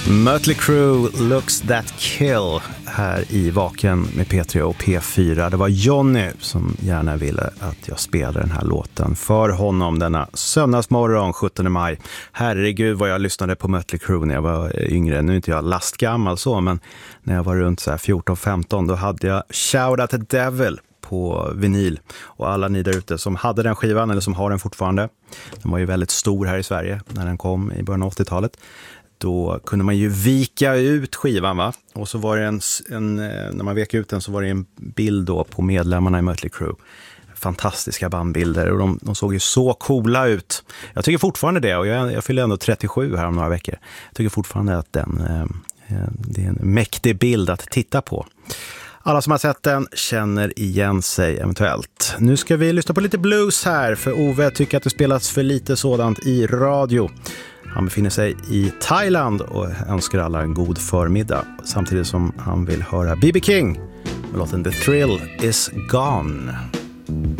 Mötley Crüe, Looks That Kill här i Vaken med P3 och P4. Det var Johnny som gärna ville att jag spelade den här låten för honom denna söndagsmorgon 17 maj. Herregud vad jag lyssnade på Mötley Crüe när jag var yngre. Nu är inte jag lastgammal så, men när jag var runt så här 14-15 då hade jag Shout at the Devil på vinyl. Och alla ni där ute som hade den skivan eller som har den fortfarande. Den var ju väldigt stor här i Sverige när den kom i början av 80-talet. Då kunde man ju vika ut skivan, va? Och så var det när man vek ut den så var det en bild då på medlemmarna i Mötley Crüe. Fantastiska bandbilder och de såg ju så coola ut. Jag tycker fortfarande det och jag fyller ändå 37 här om några veckor. Jag tycker fortfarande att det är en mäktig bild att titta på. Alla som har sett den känner igen sig eventuellt. Nu ska vi lyssna på lite blues här för Ove tycker att det spelas för lite sådant i radio. Han befinner sig i Thailand och önskar alla en god förmiddag samtidigt som han vill höra B.B. King med låten The Thrill Is Gone.